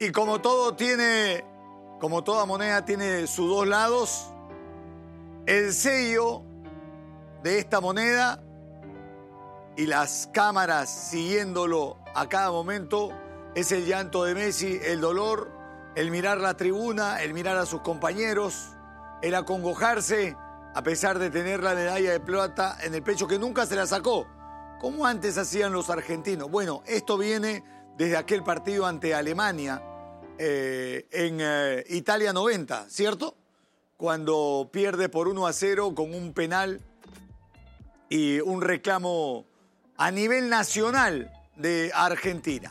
Y como todo tiene, como toda moneda tiene sus dos lados, el sello de esta moneda y las cámaras siguiéndolo a cada momento es el llanto de Messi, el dolor, el mirar la tribuna, el mirar a sus compañeros, el acongojarse a pesar de tener la medalla de plata en el pecho que nunca se la sacó, como antes hacían los argentinos. Bueno, esto viene desde aquel partido ante Alemania en Italia 90, ¿cierto? Cuando pierde por 1-0 con un penal y un reclamo a nivel nacional de Argentina.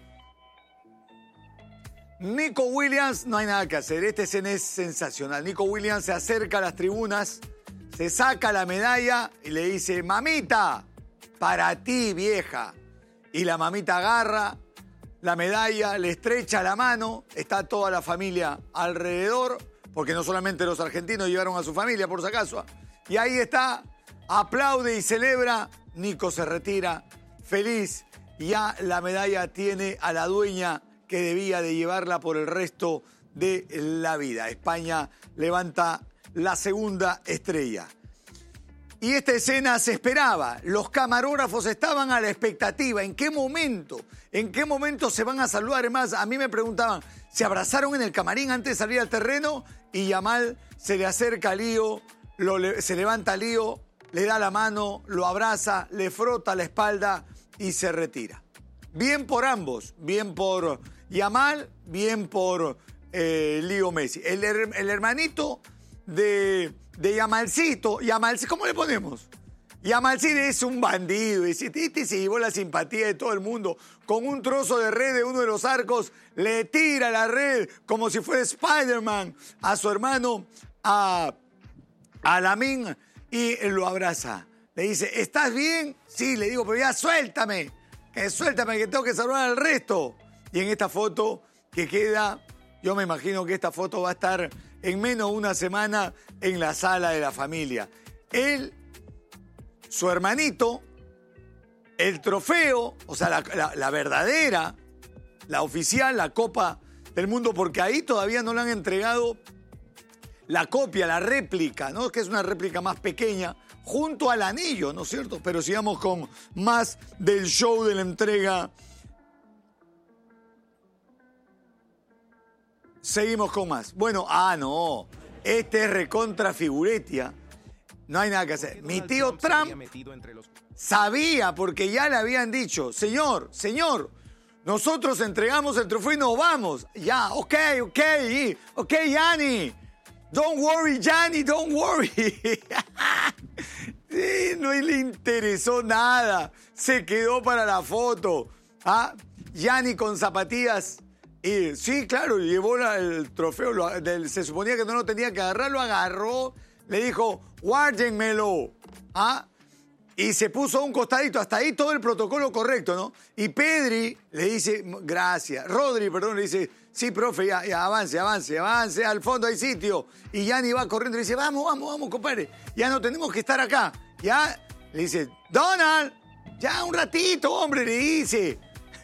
Nico Williams, no hay nada que hacer, este escena es sensacional. Nico Williams se acerca a las tribunas, se saca la medalla y le dice, mamita, para ti vieja. Y la mamita agarra la medalla, le estrecha la mano, está toda la familia alrededor, porque no solamente los argentinos llevaron a su familia, por si acaso. Y ahí está, aplaude y celebra. Nico se retira, feliz. Ya la medalla tiene a la dueña que debía de llevarla por el resto de la vida. España levanta la segunda estrella. Y esta escena se esperaba. Los camarógrafos estaban a la expectativa. ¿En qué momento? ¿En qué momento se van a saludar? Además, a mí me preguntaban, ¿se abrazaron en el camarín antes de salir al terreno? Y Yamal se le acerca a Lío, se levanta a Lío, le da la mano, lo abraza, le frota la espalda y se retira. Bien por ambos, bien por Yamal, bien por Lío Messi. El hermanito de Yamalcito, ¿cómo le ponemos? Yamalcito es un bandido, este se llevó la simpatía de todo el mundo. Con un trozo de red de uno de los arcos, le tira la red como si fuera Spider-Man a su hermano, a Lamine, y lo abraza. Le dice, ¿estás bien? Sí, le digo, pero ya suéltame, que tengo que salvar al resto. Y en esta foto que queda, yo me imagino que esta foto va a estar en menos de una semana en la sala de la familia. Él, su hermanito, el trofeo, o sea, la verdadera, la oficial, la Copa del Mundo, porque ahí todavía no le han entregado la copia, la réplica, ¿no? Que es una réplica más pequeña, junto al anillo, ¿no es cierto? Pero sigamos con más del show de la entrega. Seguimos con más. Bueno, no. Este es recontra figuretia. No hay nada que hacer. Mi tío Trump sabía, porque ya le habían dicho, señor, nosotros entregamos el trofeo y nos vamos. Ya, ok, Gianni. Don't worry, Gianni, don't worry. Sí, no le interesó nada. Se quedó para la foto. Gianni con zapatillas. Y sí, claro, llevó el trofeo. Se suponía que no lo tenía que agarrar, lo agarró. Le dijo, guárdenmelo. Y se puso a un costadito. Hasta ahí todo el protocolo correcto, ¿no? Y Pedri le dice, gracias. Rodri, perdón, le dice, sí, profe, ya, avance, al fondo hay sitio. Y Gianni va corriendo y le dice, vamos, compadre. Ya no tenemos que estar acá. Ya, le dice, Donald, ya un ratito, hombre, le dice.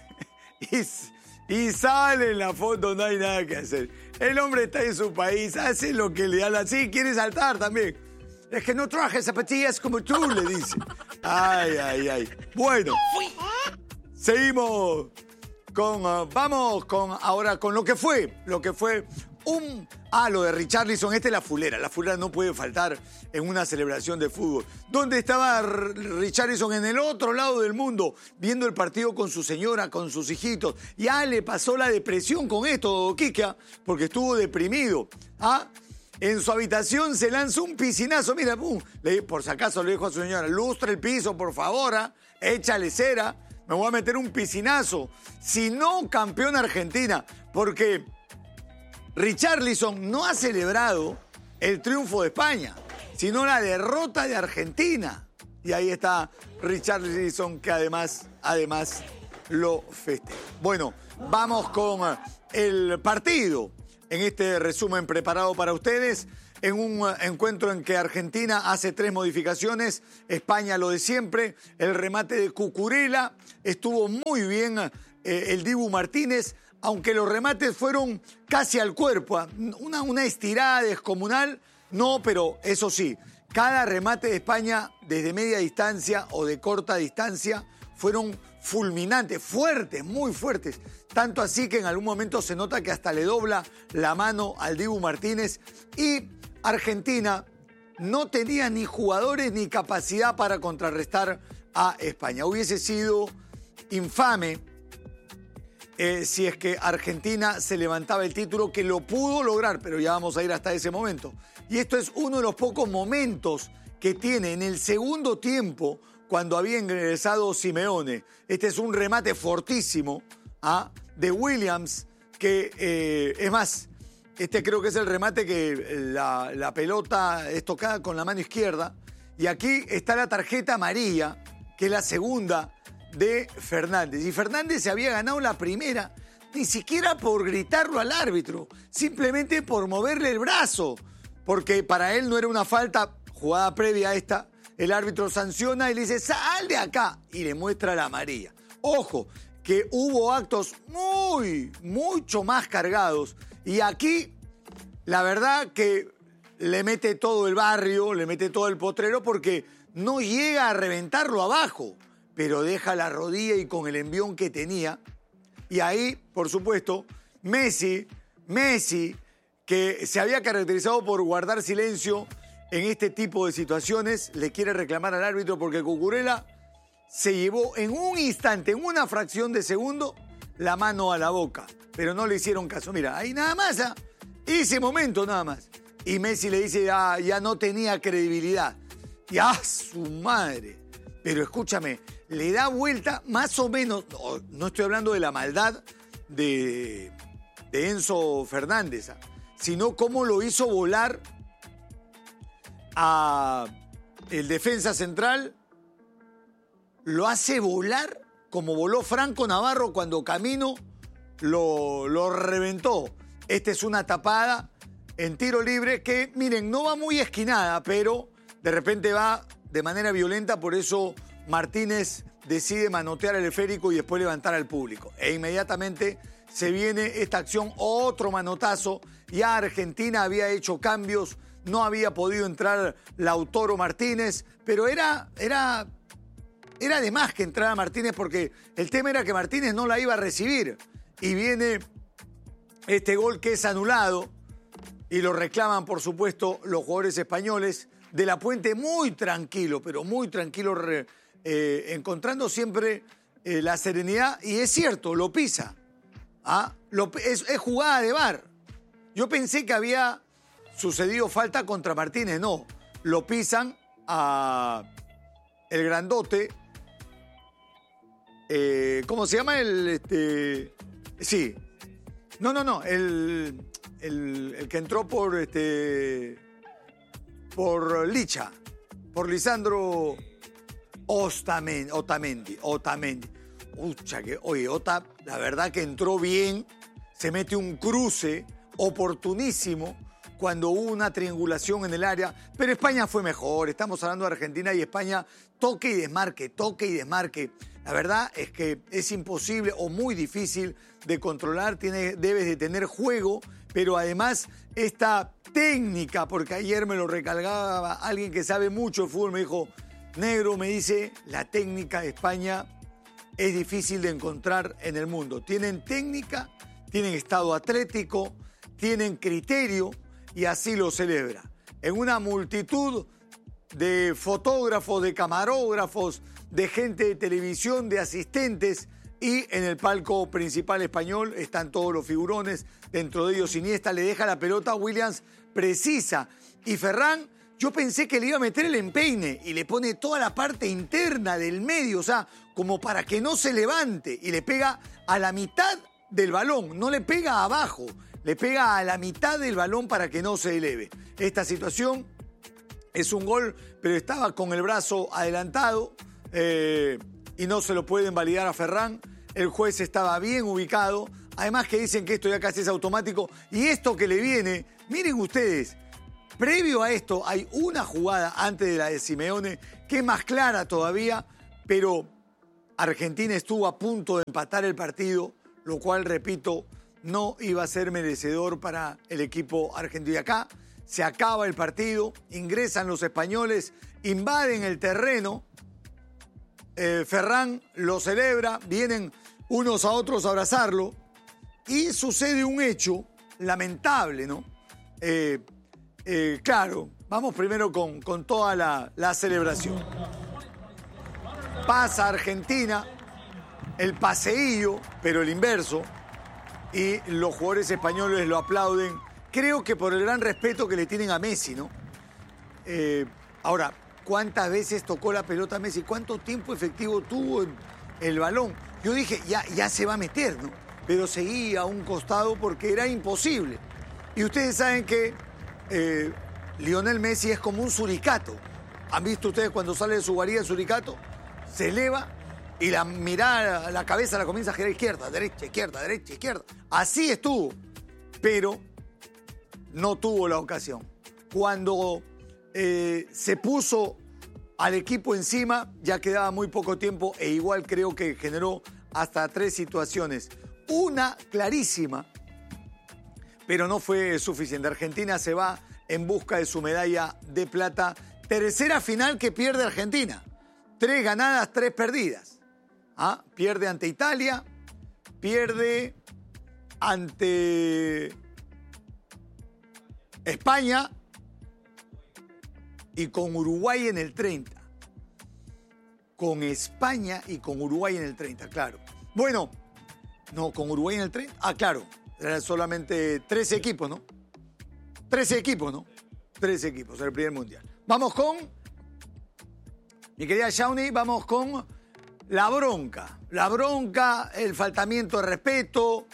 Y sale en la foto, no hay nada que hacer. El hombre está en su país, hace lo que le da la... Sí, quiere saltar también. Es que no traje zapatillas como tú, le dice. Ay. Bueno, seguimos con... vamos ahora con lo que fue lo de Richarlison. Esta es la fulera. La fulera no puede faltar en una celebración de fútbol. ¿Dónde estaba Richarlison? En el otro lado del mundo, viendo el partido con su señora, con sus hijitos. Ya le pasó la depresión con esto, Kika, porque estuvo deprimido. En su habitación se lanzó un piscinazo. Mira, por si acaso le dijo a su señora, lustra el piso, por favor, échale cera. Me voy a meter un piscinazo. Si no, campeón Argentina. Porque Richarlison no ha celebrado el triunfo de España, sino la derrota de Argentina. Y ahí está Richarlison, que además lo festeja. Bueno, vamos con el partido. En este resumen preparado para ustedes, en un encuentro en que Argentina hace 3 modificaciones, España lo de siempre, el remate de Cucurella, estuvo muy bien el Dibu Martínez, aunque los remates fueron casi al cuerpo, una estirada descomunal, no, pero eso sí, cada remate de España desde media distancia o de corta distancia fueron fulminantes, fuertes, muy fuertes. Tanto así que en algún momento se nota que hasta le dobla la mano al Dibu Martínez. Y Argentina no tenía ni jugadores ni capacidad para contrarrestar a España. Hubiese sido infame si es que Argentina se levantaba el título, que lo pudo lograr, pero ya vamos a ir hasta ese momento. Y esto es uno de los pocos momentos que tiene en el segundo tiempo cuando había ingresado Simeone. Este es un remate fortísimo de Williams, que es más, este creo que es el remate que la pelota es tocada con la mano izquierda. Y aquí está la tarjeta amarilla, que es la segunda de Fernández. Y Fernández se había ganado la primera, ni siquiera por gritarlo al árbitro, simplemente por moverle el brazo, porque para él no era una falta, jugada previa a esta. El árbitro sanciona y le dice, sal de acá, y le muestra la amarilla. Ojo, que hubo actos mucho más cargados. Y aquí, la verdad que le mete todo el barrio, le mete todo el potrero, porque no llega a reventarlo abajo, pero deja la rodilla y con el envión que tenía. Y ahí, por supuesto, Messi, que se había caracterizado por guardar silencio en este tipo de situaciones, le quiere reclamar al árbitro porque Cucurella se llevó en un instante, en una fracción de segundo, la mano a la boca. Pero no le hicieron caso. Mira, ahí nada más, ese momento nada más. Y Messi le dice, ya no tenía credibilidad. ¡Ya su madre! Pero escúchame, le da vuelta más o menos, no estoy hablando de la maldad de Enzo Fernández, sino cómo lo hizo volar a el defensa central, lo hace volar como voló Franco Navarro cuando Camino lo reventó. Esta es una tapada en tiro libre que, miren, no va muy esquinada, pero de repente va de manera violenta, por eso Martínez decide manotear el esférico y después levantar al público. E inmediatamente se viene esta acción, otro manotazo. Ya Argentina había hecho cambios, no había podido entrar Lautaro Martínez, pero era de más que entrara Martínez, porque el tema era que Martínez no la iba a recibir. Y viene este gol que es anulado y lo reclaman, por supuesto, los jugadores españoles. De la Puente muy tranquilo, pero muy tranquilo, encontrando siempre la serenidad. Y es cierto, lo pisa. Es jugada de VAR. Yo pensé que había sucedido falta contra Martínez. No, lo pisan a el grandote. ¿Cómo se llama Sí. No. El que entró por Licha, por Lisandro Otamendi. Oye, Ota, la verdad que entró bien, se mete un cruce oportunísimo cuando hubo una triangulación en el área, pero España fue mejor. Estamos hablando de Argentina y España, toque y desmarque. La verdad es que es imposible o muy difícil de controlar, debes de tener juego, pero además esta técnica, porque ayer me lo recalcaba alguien que sabe mucho de fútbol, me dijo, negro, me dice, la técnica de España es difícil de encontrar en el mundo. Tienen técnica, tienen estado atlético, tienen criterio y así lo celebra. En una multitud de fotógrafos, de camarógrafos, de gente de televisión, de asistentes, y en el palco principal español están todos los figurones, dentro de ellos Iniesta, le deja la pelota, Williams precisa, y Ferran, yo pensé que le iba a meter el empeine y le pone toda la parte interna del medio, o sea, como para que no se levante, y le pega a la mitad del balón, no le pega abajo, le pega a la mitad del balón para que no se eleve. Esta situación es un gol, pero estaba con el brazo adelantado y no se lo pueden validar a Ferran. El juez estaba bien ubicado. Además que dicen que esto ya casi es automático. Y esto que le viene, miren ustedes, previo a esto hay una jugada antes de la de Simeone que es más clara todavía, pero Argentina estuvo a punto de empatar el partido. lo cual, repito, no iba a ser merecedor para el equipo argentino. Y acá se acaba el partido, ingresan los españoles, invaden el terreno, Ferran lo celebra, vienen unos a otros a abrazarlo y sucede un hecho lamentable, ¿no? Claro, vamos primero con toda la celebración. Pasa Argentina, el paseillo, pero el inverso, y los jugadores españoles lo aplauden, creo que por el gran respeto que le tienen a Messi, ¿no? Ahora, ¿cuántas veces tocó la pelota Messi? ¿Cuánto tiempo efectivo tuvo el balón? Yo dije, ya se va a meter, ¿no? Pero seguía a un costado porque era imposible. Y ustedes saben que Lionel Messi es como un suricato. ¿Han visto ustedes cuando sale de su guarida el suricato? Se eleva y la mirada, la cabeza la comienza a girar izquierda, derecha, izquierda, derecha, izquierda. Así estuvo, pero no tuvo la ocasión. Cuando se puso al equipo encima, ya quedaba muy poco tiempo e igual creo que generó hasta 3 situaciones. Una clarísima, pero no fue suficiente. Argentina se va en busca de su medalla de plata. Tercera final que pierde Argentina. 3 ganadas, 3 perdidas. Pierde ante Italia, pierde ante España y con Uruguay en el 30. Con España y con Uruguay en el 30, claro. Bueno, no, con Uruguay en el 30. Claro, eran solamente 13 equipos, ¿no? 13 equipos, ¿no? 13 equipos en el primer mundial. Vamos con, mi querida Shawnee, vamos con la bronca. La bronca, el faltamiento de respeto,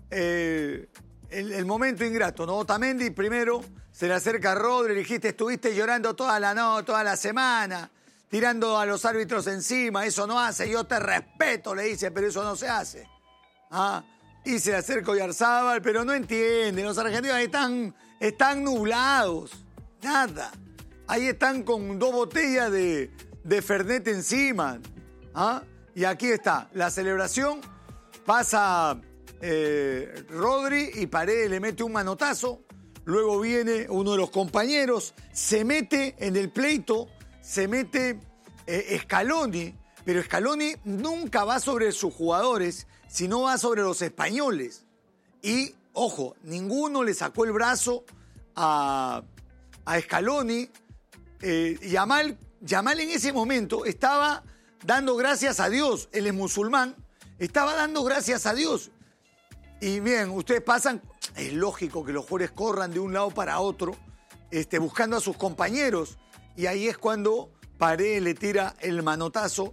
el momento ingrato, ¿no? Otamendi primero se le acerca a Rodri, le dijiste, estuviste llorando toda la semana, tirando a los árbitros encima, eso no hace, yo te respeto, le dice, pero eso no se hace. Y se le acerca Oyarzábal, pero no entienden, los argentinos están nublados, nada. Ahí están con 2 botellas de Fernet encima. Y aquí está, la celebración, pasa Rodri y Paredes le mete un manotazo, luego viene uno de los compañeros, se mete en el pleito, se mete Scaloni, pero Scaloni nunca va sobre sus jugadores, sino va sobre los españoles. Y, ojo, ninguno le sacó el brazo a Scaloni. Yamal en ese momento estaba dando gracias a Dios, él es musulmán, estaba dando gracias a Dios. Y bien, ustedes pasan, es lógico que los jugadores corran de un lado para otro, buscando a sus compañeros, y ahí es cuando Paredes le tira el manotazo,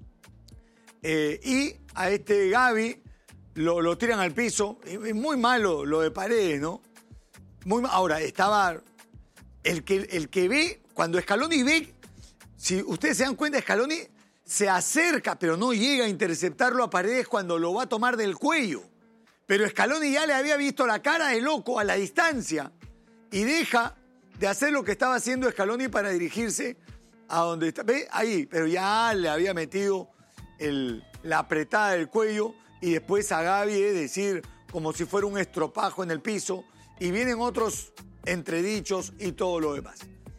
y a Gavi lo tiran al piso. Es muy malo lo de Paredes, ¿no? Ahora, estaba el que ve, cuando Scaloni ve, si ustedes se dan cuenta, Scaloni se acerca, pero no llega a interceptarlo a Paredes cuando lo va a tomar del cuello. Pero Scaloni ya le había visto la cara de loco a la distancia y deja de hacer lo que estaba haciendo Scaloni para dirigirse a donde está. ¿Ve? Ahí, pero ya le había metido la apretada del cuello y después a Gavi decir como si fuera un estropajo en el piso y vienen otros entredichos y todo lo demás.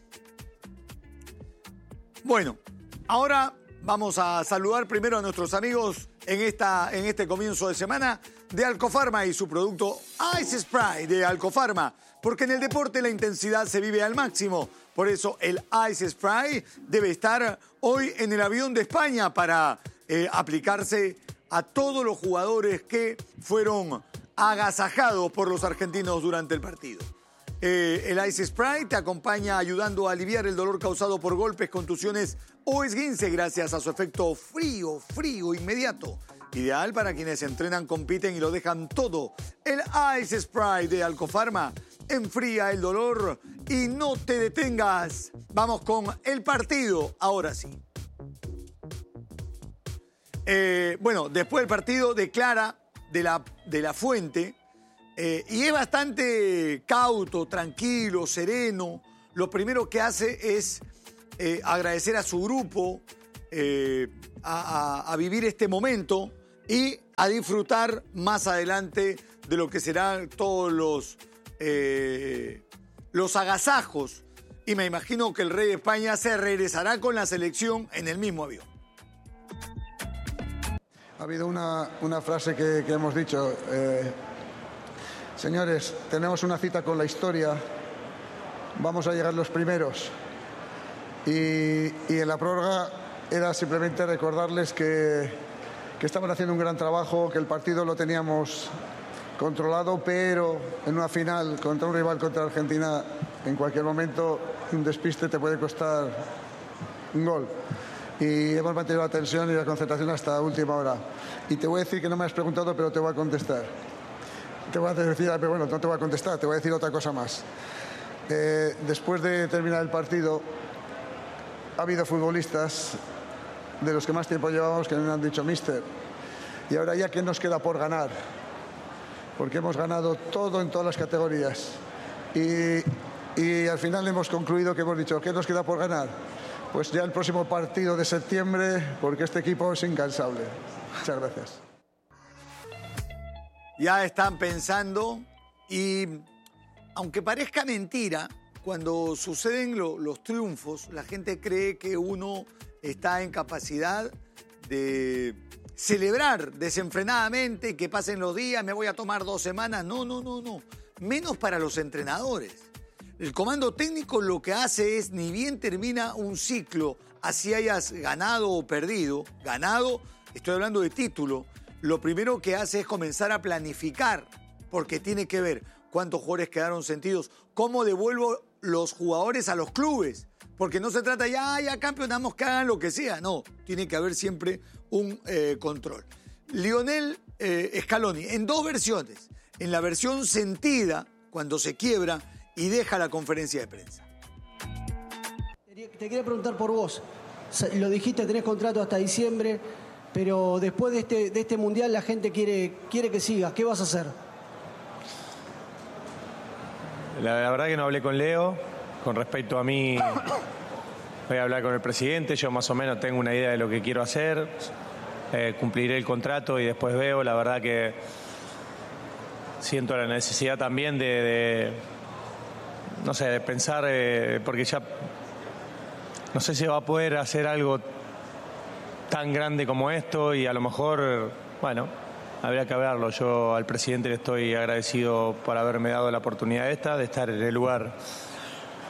Bueno, ahora vamos a saludar primero a nuestros amigos en este comienzo de semana de Alcofarma y su producto Ice Spray de Alcofarma, porque en el deporte la intensidad se vive al máximo. Por eso el Ice Spray debe estar hoy en el avión de España para aplicarse a todos los jugadores que fueron agasajados por los argentinos durante el partido. El Ice Spray te acompaña ayudando a aliviar el dolor causado por golpes, contusiones o esguince gracias a su efecto frío inmediato. Ideal para quienes entrenan, compiten y lo dejan todo. El Ice Spray de Alcofarma enfría el dolor y no te detengas. Vamos con el partido, ahora sí. Bueno, después del partido declara de la Fuente y es bastante cauto, tranquilo, sereno. Lo primero que hace es agradecer a su grupo, a vivir este momento y a disfrutar más adelante de lo que serán todos los agasajos. Y me imagino que el rey de España se regresará con la selección en el mismo avión. Ha habido una frase que hemos dicho. Señores, tenemos una cita con la historia. Vamos a llegar los primeros. Y en la prórroga era simplemente recordarles que estaban haciendo un gran trabajo, que el partido lo teníamos controlado, pero en una final contra un rival, contra Argentina, en cualquier momento un despiste te puede costar un gol. Y hemos mantenido la tensión y la concentración hasta última hora. Y te voy a decir que no me has preguntado, pero te voy a contestar. Te voy a decir, pero bueno, no te voy a contestar, te voy a decir otra cosa más. Después de terminar el partido, ha habido futbolistas de los que más tiempo llevamos que me han dicho: míster, y ahora ya, ¿qué nos queda por ganar? Porque hemos ganado todo en todas las categorías. Y al final hemos concluido que hemos dicho: ¿qué nos queda por ganar? Pues ya el próximo partido de septiembre, porque este equipo es incansable. Muchas gracias. Ya están pensando, y aunque parezca mentira, cuando suceden los triunfos, la gente cree que uno está en capacidad de celebrar desenfrenadamente, que pasen los días, me voy a tomar 2 semanas. No. Menos para los entrenadores. El comando técnico lo que hace es, ni bien termina un ciclo, así hayas ganado o perdido, ganado, estoy hablando de título, lo primero que hace es comenzar a planificar, porque tiene que ver cuántos jugadores quedaron sentidos, cómo devuelvo los jugadores a los clubes, porque no se trata ya campeonamos, que hagan lo que sea, no, tiene que haber siempre un control. Lionel Scaloni, en 2 versiones, en la versión sentida, cuando se quiebra y deja la conferencia de prensa. Te quería preguntar por vos, lo dijiste, tenés contrato hasta diciembre, pero después de este mundial la gente quiere que sigas, ¿qué vas a hacer? La verdad que no hablé con Leo. Con respecto a mí, voy a hablar con el presidente. Yo más o menos tengo una idea de lo que quiero hacer. Cumpliré el contrato y después veo. La verdad que siento la necesidad también de pensar, porque ya no sé si va a poder hacer algo tan grande como esto, y a lo mejor, bueno, habría que verlo. Yo al presidente le estoy agradecido por haberme dado la oportunidad de estar en el lugar